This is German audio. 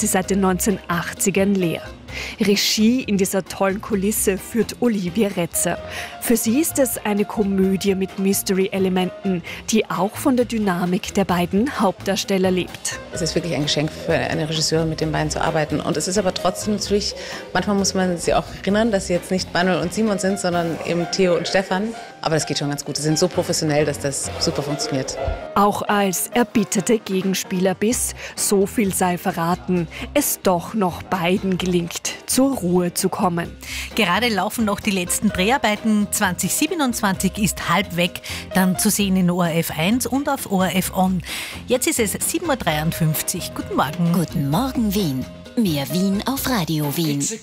sie seit den 1980ern leer. Regie in dieser tollen Kulisse führt Olivia Retzer. Für sie ist es eine Komödie mit Mystery-Elementen, die auch von der Dynamik der beiden Hauptdarsteller lebt. Es ist wirklich ein Geschenk für eine Regisseurin, mit den beiden zu arbeiten. Und es ist aber trotzdem natürlich, manchmal muss man sie auch erinnern, dass sie jetzt nicht Manuel und Simon sind, sondern eben Theo und Stefan. Aber das geht schon ganz gut. Sie sind so professionell, dass das super funktioniert. Auch als erbitterte Gegenspieler, bis, so viel sei verraten, es doch noch beiden gelingt, zur Ruhe zu kommen. Gerade laufen noch die letzten Dreharbeiten. 2027 ist halb weg, dann zu sehen in ORF 1 und auf ORF On. Jetzt ist es 7:53 Uhr. Guten Morgen. Guten Morgen, Wien. Mehr Wien auf Radio Wien.